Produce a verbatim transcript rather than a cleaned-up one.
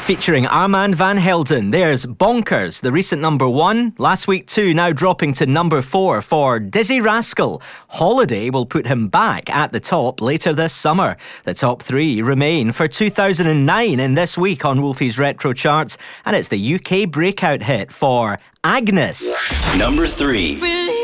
Featuring Armand van Helden, there's Bonkers, the recent number one. Last week too, now dropping to number four for Dizzy Rascal. Holiday will put him back at the top later this summer. The top three remain for two thousand nine in this week on Wolfie's Retro Charts, and it's the U K breakout hit for Agnes. Number three.